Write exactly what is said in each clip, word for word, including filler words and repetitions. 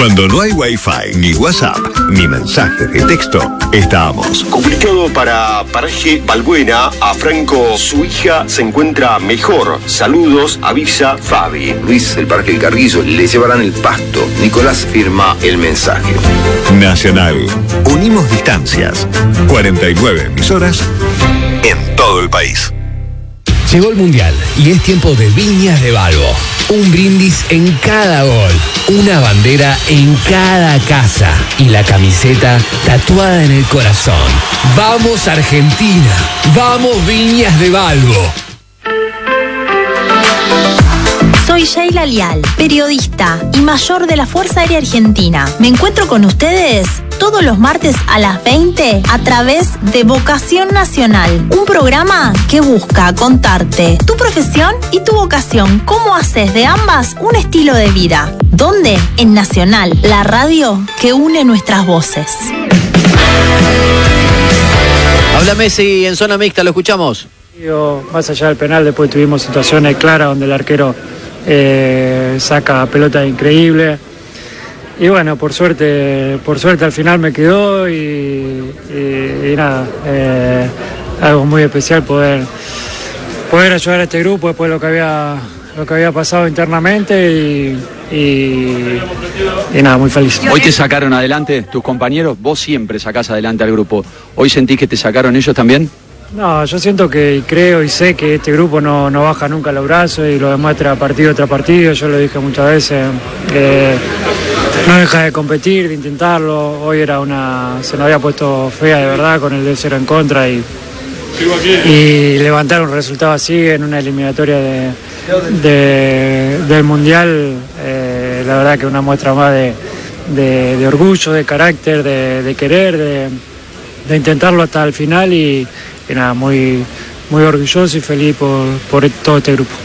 Cuando no hay Wi-Fi, ni WhatsApp, ni mensajes de texto, estamos. Comunicado para Paraje Balbuena, a Franco, su hija se encuentra mejor. Saludos, avisa Fabi. Luis del Parque El Carguillo, le llevarán el pasto. Nicolás firma el mensaje. Nacional. Unimos distancias. cuarenta y nueve emisoras en todo el país. Llegó el Mundial y es tiempo de Viñas de Balbo. Un brindis en cada gol, una bandera en cada casa y la camiseta tatuada en el corazón. ¡Vamos Argentina! ¡Vamos Viñas de Balbo! Soy Sheila Lial, periodista y mayor de la Fuerza Aérea Argentina. Me encuentro con ustedes todos los martes a las veinte a través de Vocación Nacional, un programa que busca contarte tu profesión y tu vocación, cómo haces de ambas un estilo de vida. ¿Dónde? En Nacional, la radio que une nuestras voces. Habla Messi en zona mixta, lo escuchamos. Más allá del penal, después tuvimos situaciones claras donde el arquero eh, saca pelota increíble. Y bueno, por suerte, por suerte al final me quedó y, y, y nada, eh, algo muy especial poder, poder ayudar a este grupo después de lo que había, lo que había pasado internamente y, y, y nada, muy feliz. Hoy te sacaron adelante tus compañeros, vos siempre sacás adelante al grupo. ¿Hoy sentís que te sacaron ellos también? No, yo siento que creo y sé que este grupo no, no baja nunca los brazos y lo demuestra partido tras partido. Yo lo dije muchas veces. Eh, No deja de competir, de intentarlo. Hoy era una, se nos había puesto fea de verdad con el dos cero en contra y, y levantar un resultado así en una eliminatoria de, de, del Mundial, eh, la verdad que una muestra más de, de, de orgullo, de carácter, de, de querer, de, de intentarlo hasta el final y, y nada, muy, muy orgulloso y feliz por, por todo este grupo.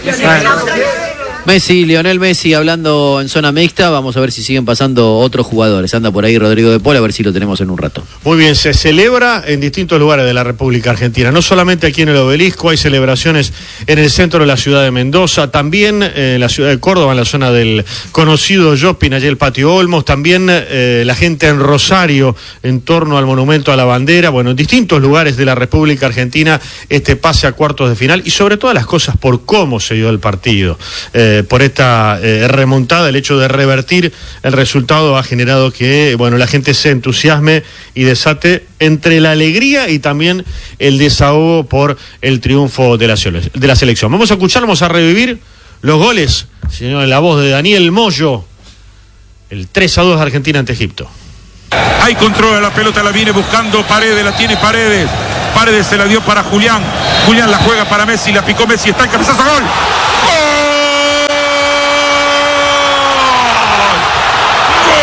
Messi, Lionel Messi hablando en zona mixta. Vamos a ver si siguen pasando otros jugadores. Anda por ahí Rodrigo de Paul, a ver si lo tenemos en un rato. Muy bien, se celebra en distintos lugares de la República Argentina. No solamente aquí en el Obelisco, hay celebraciones en el centro de la ciudad de Mendoza, también en la ciudad de Córdoba, en la zona del conocido shopping, allí el Patio Olmos, también eh, la gente en Rosario, en torno al Monumento a la Bandera. Bueno, en distintos lugares de la República Argentina, este pase a cuartos de final y sobre todas las cosas por cómo se dio el partido. Eh, por esta eh, remontada, el hecho de revertir el resultado ha generado que, bueno, la gente se entusiasme y desate entre la alegría y también el desahogo por el triunfo de la, de la selección. Vamos a escuchar, vamos a revivir los goles, señor, en la voz de Daniel Moyo, el tres a dos de Argentina ante Egipto. Hay control de la pelota, la viene buscando Paredes, la tiene Paredes. Paredes se la dio para Julián. Julián la juega para Messi, la picó Messi, está el cabezazo, gol.